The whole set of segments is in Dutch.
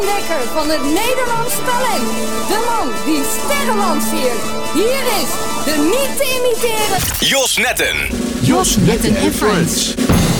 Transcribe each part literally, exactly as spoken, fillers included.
Dekker van het Nederlands talent. De man die sterren lanceert. Hier is de niet te imiteren Jos Netten. Jos Netten en Friends.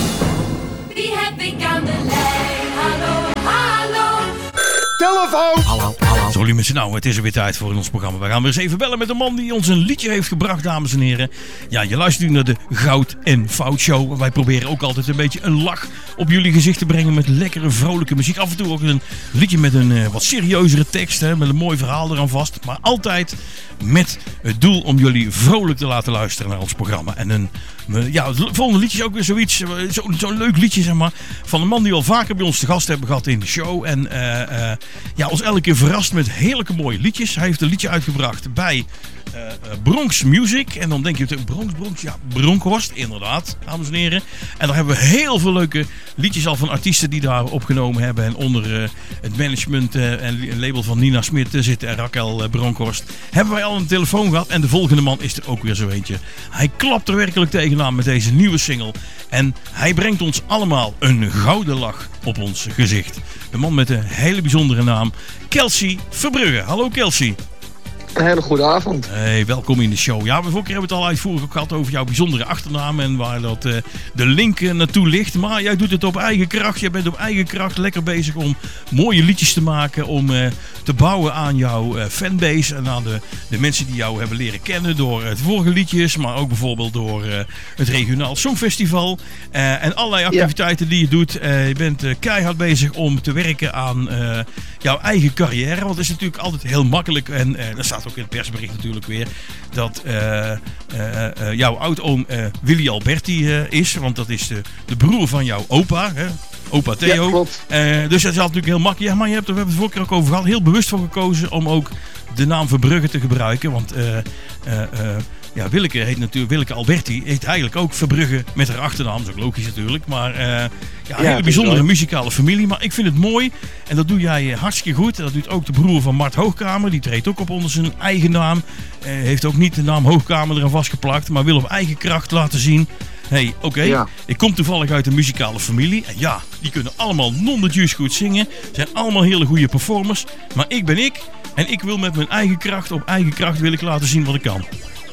Wie heb ik aan de lijn? Hallo, hallo. Telefoon! Hallo, hallo. Zo lieve mensen, nou, het is er weer tijd voor in ons programma. We gaan weer eens even bellen met een man die ons een liedje heeft gebracht, dames en heren. Ja, je luistert nu naar de Goud en Fout Show. Wij proberen ook altijd een beetje een lach op jullie gezicht te brengen met lekkere, vrolijke muziek. Af en toe ook een liedje met een uh, wat serieuzere tekst, hè, met een mooi verhaal eraan vast. Maar altijd met het doel om jullie vrolijk te laten luisteren naar ons programma. En een, ja, het volgende liedje is ook weer zoiets, zo'n zo leuk liedje, zeg maar, van een man die we al vaker bij ons te gast hebben gehad in de show. En uh, uh, ja, ons elke keer verrast met heerlijke mooie liedjes. Hij heeft een liedje uitgebracht bij uh, uh, Bronx Music. En dan denk je, Bronx, Bronx, ja, Bronkhorst, inderdaad, dames en heren. En daar hebben we heel veel leuke liedjes al van artiesten die daar opgenomen hebben. En onder uh, het management uh, en label van Nina Smit uh, zit uh, Raquel uh, Bronkhorst. Hebben wij al een telefoon gehad. En de volgende man is er ook weer zo eentje. Hij klapt er werkelijk tegenaan met deze nieuwe single. En hij brengt ons allemaal een gouden lach op ons gezicht. De man met een hele bijzondere naam, Kelsey Verbrugge. Hallo Kelsey. Een hele goede avond. Hey, welkom in de show. Ja, we vorige keer hebben we het al uitvoerig ook gehad over jouw bijzondere achternaam en waar dat, uh, de link uh, naartoe ligt. Maar jij doet het op eigen kracht. Jij bent op eigen kracht lekker bezig om mooie liedjes te maken. Om uh, te bouwen aan jouw uh, fanbase en aan de, de mensen die jou hebben leren kennen door het vorige liedjes. Maar ook bijvoorbeeld door uh, het regionaal songfestival. Uh, en allerlei activiteiten ja. die je doet. Uh, je bent uh, keihard bezig om te werken aan uh, jouw eigen carrière. Want het is natuurlijk altijd heel makkelijk. En uh, daar staat ook in het persbericht natuurlijk weer dat uh, uh, uh, jouw oudoom uh, Willy Alberti uh, is, want dat is de, de broer van jouw opa, hè? Opa Theo. Ja, klopt. Uh, dus dat is natuurlijk heel makkelijk. Ja, maar je hebt er, we hebben het vorige keer ook over gehad, heel bewust voor gekozen om ook de naam Verbrugge te gebruiken, want uh, uh, uh, ja, Willeke heet natuurlijk, Willeke Alberti heet eigenlijk ook Verbrugge met haar achternaam. Dat is ook logisch natuurlijk. Maar uh, ja, een ja, hele bijzondere muzikale familie. Maar ik vind het mooi. En dat doe jij hartstikke goed. Dat doet ook de broer van Mart Hoogkamer. Die treedt ook op onder zijn eigen naam. Uh, heeft ook niet de naam Hoogkamer eraan vastgeplakt. Maar wil op eigen kracht laten zien. Hé, hey, oké, okay, ja. ik kom toevallig uit een muzikale familie. En ja, die kunnen allemaal non-de-juice goed zingen. Zijn allemaal hele goede performers. Maar ik ben ik. En ik wil met mijn eigen kracht, op eigen kracht wil ik laten zien wat ik kan.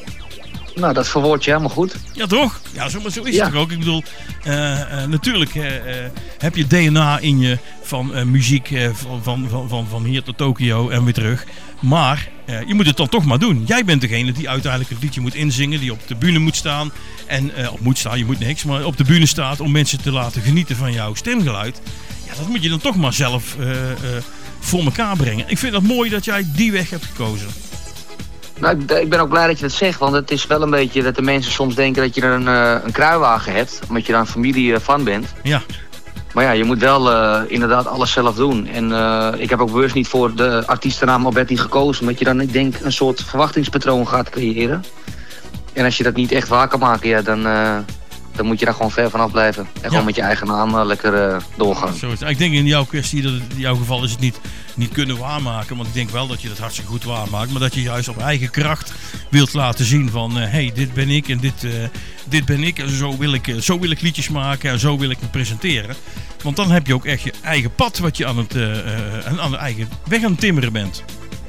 Nou, dat verwoord je helemaal goed. Ja, toch? Ja, zo, maar zo is ja. het toch ook. Ik bedoel, uh, uh, natuurlijk uh, uh, heb je D N A in je van uh, muziek uh, van, van, van, van, van hier tot Tokio en weer terug. Maar uh, je moet het dan toch maar doen. Jij bent degene die uiteindelijk het liedje moet inzingen, die op de bühne moet staan. En uh, op moet staan, je moet niks, maar op de bühne staat om mensen te laten genieten van jouw stemgeluid. Ja, dat moet je dan toch maar zelf uh, uh, voor elkaar brengen. Ik vind het mooi dat jij die weg hebt gekozen. Nou, ik ben ook blij dat je dat zegt, want het is wel een beetje dat de mensen soms denken dat je er een, uh, een kruiwagen hebt, omdat je daar een familie uh, van bent. Ja. Maar ja, je moet wel uh, inderdaad alles zelf doen. En uh, ik heb ook bewust niet voor de artiestennaam Alberti gekozen, omdat je dan, ik denk, een soort verwachtingspatroon gaat creëren. En als je dat niet echt waar kan maken, ja, dan, uh, dan moet je daar gewoon ver vanaf blijven. En ja. gewoon met je eigen naam uh, lekker uh, doorgaan. Zo is het. Ik denk in jouw kwestie, dat het, in jouw geval is het niet, niet kunnen waarmaken. Want ik denk wel dat je dat hartstikke goed waarmaakt. Maar dat je juist op eigen kracht wilt laten zien van... Hé, uh, hey, dit ben ik en dit, uh, dit ben ik. En zo wil ik, uh, zo wil ik liedjes maken en zo wil ik me presenteren. Want dan heb je ook echt je eigen pad wat je aan het, uh, uh, aan de eigen weg aan het timmeren bent.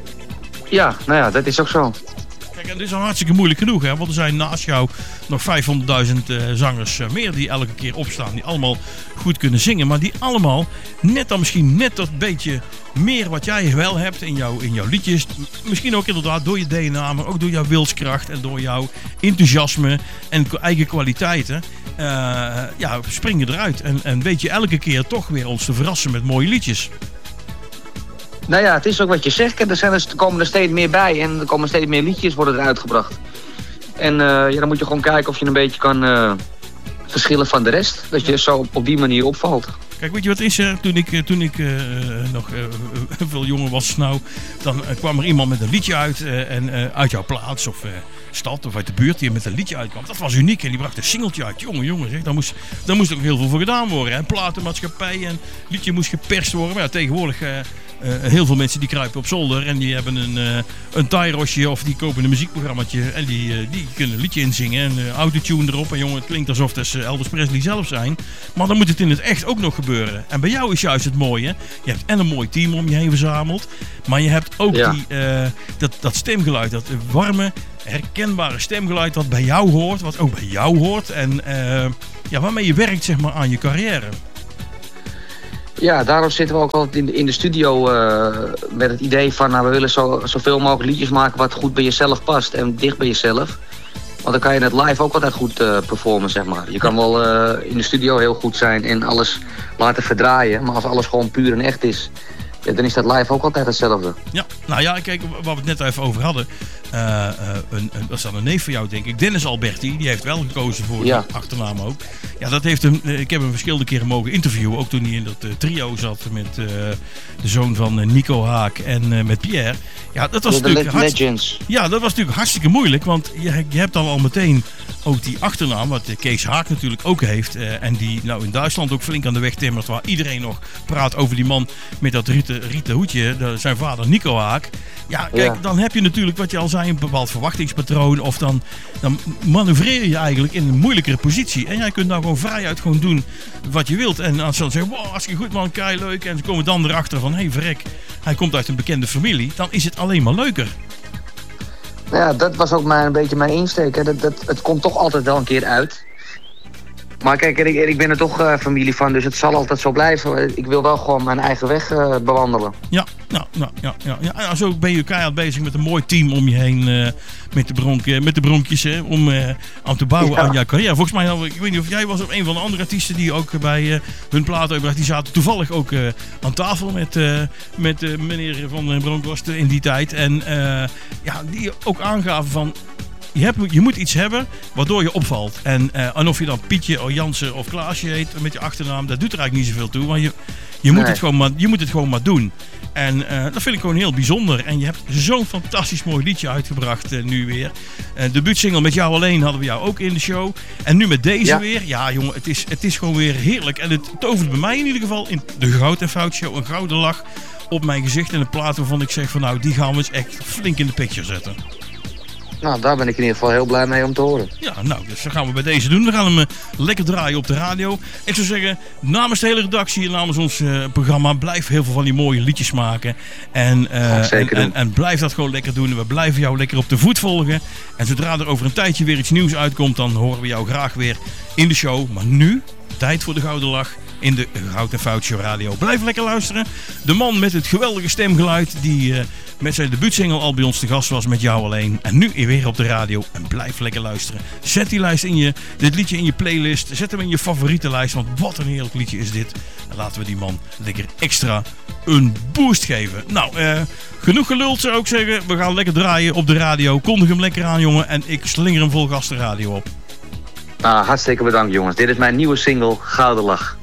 Ja, nou ja, dat is ook zo. Kijk, en dit is al hartstikke moeilijk genoeg, hè? Want er zijn naast jou nog vijfhonderdduizend uh, zangers uh, meer die elke keer opstaan. Die allemaal goed kunnen zingen. Maar die allemaal net dan misschien net dat beetje meer wat jij wel hebt in, jou, in jouw liedjes. Misschien ook inderdaad door je D N A, maar ook door jouw wilskracht en door jouw enthousiasme en eigen kwaliteiten. Uh, ja, spring je eruit. En, en weet je elke keer toch weer ons te verrassen met mooie liedjes. Nou ja, het is ook wat je zegt. Er, zijn er, er komen er steeds meer bij en er komen steeds meer liedjes worden eruit gebracht. En uh, ja, dan moet je gewoon kijken of je een beetje kan uh, verschillen van de rest. Dat je zo op, op die manier opvalt. Kijk, weet je wat is er? Toen ik, toen ik uh, nog uh, veel jonger was, nou, dan uh, kwam er iemand met een liedje uit. Uh, en uh, uit jouw plaats of uh, stad of uit de buurt die met een liedje uitkwam. Dat was uniek en die bracht een singeltje uit. Jongen, jongen, zeg. Daar moest, daar moest ook heel veel voor gedaan worden. Hè? Platenmaatschappij en liedje moest geperst worden. Maar ja, tegenwoordig... Uh, uh, heel veel mensen die kruipen op zolder en die hebben een, uh, een taairosje of die kopen een muziekprogrammaatje en die, uh, die kunnen een liedje inzingen en uh, autotune erop. En jongen, het klinkt alsof het uh, Elvis Presley zelf zijn. Maar dan moet het in het echt ook nog gebeuren. En bij jou is juist het mooie. Je hebt en een mooi team om je heen verzameld. Maar je hebt ook ja. die, uh, dat, dat stemgeluid, dat warme, herkenbare stemgeluid wat bij jou hoort. Wat ook bij jou hoort. En uh, ja, waarmee je werkt zeg maar, aan je carrière. Ja, daarom zitten we ook altijd in de, in de studio uh, met het idee van... Nou, we willen zo, zoveel mogelijk liedjes maken wat goed bij jezelf past en dicht bij jezelf. Want dan kan je het live ook altijd goed uh, performen, zeg maar. Je kan wel uh, in de studio heel goed zijn en alles laten verdraaien. Maar als alles gewoon puur en echt is, ja, dan is dat live ook altijd hetzelfde. Ja, nou ja, kijk, waar we het net even over hadden. Uh, uh, een, een, dat is dan een neef van jou, denk ik. Dennis Alberti, die heeft wel gekozen voor ja. de achternaam ook. Ja, dat heeft hem, uh, ik heb hem verschillende keren mogen interviewen. Ook toen hij in dat uh, trio zat met uh, de zoon van uh, Nico Haak en uh, met Pierre. Ja, dat was, ja, natuurlijk le- legends. Ja, dat was natuurlijk hartstikke moeilijk. Want je, je hebt dan al meteen ook die achternaam, wat Kees Haak natuurlijk ook heeft. Uh, en die nou in Duitsland ook flink aan de weg timmert. Waar iedereen nog praat over die man met dat rieten, rieten hoedje. De, zijn vader Nico Haak. Ja, kijk, ja. dan heb je natuurlijk wat je al zei, een bepaald verwachtingspatroon. Of dan, dan manoeuvreer je eigenlijk in een moeilijkere positie. En jij kunt nou gewoon vrijuit gewoon doen wat je wilt. En als ze dan zeggen, wow, hartstikke goed man, kei leuk. En ze komen dan erachter van, hé hey, verrek, hij komt uit een bekende familie. Dan is het alleen maar leuker. Nou ja, dat was ook mijn, een beetje mijn insteek. Hè. Dat, dat, het komt toch altijd wel een keer uit. Maar kijk, ik, ik ben er toch uh, familie van, dus het zal altijd zo blijven. Ik wil wel gewoon mijn eigen weg uh, bewandelen. Ja, nou, nou, ja, ja, ja. En zo ben je keihard bezig met een mooi team om je heen. Uh, met, de bronk, uh, met de bronkjes, hè, om uh, aan te bouwen ja. aan jouw carrière. Volgens mij, ik weet niet of jij was of een van de andere artiesten die ook bij uh, hun plaat uitbracht. Die zaten toevallig ook uh, aan tafel met, uh, met uh, meneer Van Bronkhorst in die tijd. En uh, ja, die ook aangaven van... Je, hebt, je moet iets hebben waardoor je opvalt. En, uh, en of je dan Pietje of Jansen of Klaasje heet met je achternaam, dat doet er eigenlijk niet zoveel toe. Want je, je, moet, nee. het gewoon maar, je moet het gewoon maar doen. En uh, dat vind ik gewoon heel bijzonder. En je hebt zo'n fantastisch mooi liedje uitgebracht uh, nu weer. Uh, de debuutsingle Met Jou Alleen hadden we jou ook in de show. En nu met deze ja. weer. Ja jongen, het is, het is gewoon weer heerlijk. En het tovert bij mij in ieder geval in de Goud en Fout Show een gouden lach op mijn gezicht. En een plaat waarvan ik zeg van nou, die gaan we eens echt flink in de picture zetten. Nou, daar ben ik in ieder geval heel blij mee om te horen. Ja, nou, dus dat gaan we bij deze doen. We gaan hem uh, lekker draaien op de radio. Ik zou zeggen, namens de hele redactie en namens ons uh, programma, blijf heel veel van die mooie liedjes maken. En, uh, en, en, en blijf dat gewoon lekker doen. We blijven jou lekker op de voet volgen. En zodra er over een tijdje weer iets nieuws uitkomt, dan horen we jou graag weer in de show. Maar nu, tijd voor de Gouden Lach in de Goud en Fout Show Radio. Blijf lekker luisteren. De man met het geweldige stemgeluid die uh, met zijn debuutsingle al bij ons te gast was Met Jou Alleen. En nu weer op de radio. En blijf lekker luisteren. Zet die lijst in je, dit liedje in je playlist. Zet hem in je favoriete lijst. Want wat een heerlijk liedje is dit. En laten we die man lekker extra een boost geven. Nou, uh, genoeg geluld zou ik zeggen. We gaan lekker draaien op de radio. Kondig hem lekker aan, jongen. En ik slinger hem vol gas de radio op. Nou, hartstikke bedankt jongens. Dit is mijn nieuwe single Gouden Lach.